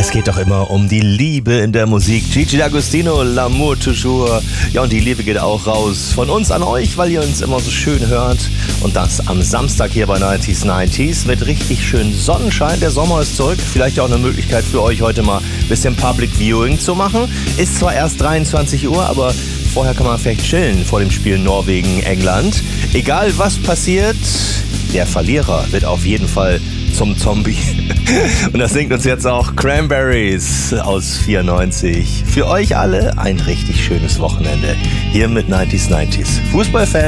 Es geht doch immer um die Liebe in der Musik. Gigi D'Agostino, L'amour toujours. Ja, und die Liebe geht auch raus von uns an euch, weil ihr uns immer so schön hört. Und das am Samstag hier bei 90s mit richtig schön Sonnenschein. Der Sommer ist zurück. Vielleicht auch eine Möglichkeit für euch heute mal ein bisschen Public Viewing zu machen. Ist zwar erst 23 Uhr, aber vorher kann man vielleicht chillen vor dem Spiel Norwegen-England. Egal was passiert, der Verlierer wird auf jeden Fall zum Zombie. Und das singt uns jetzt auch Cranberries aus 94. Für euch alle ein richtig schönes Wochenende. Hier mit 90s. Fußballfans.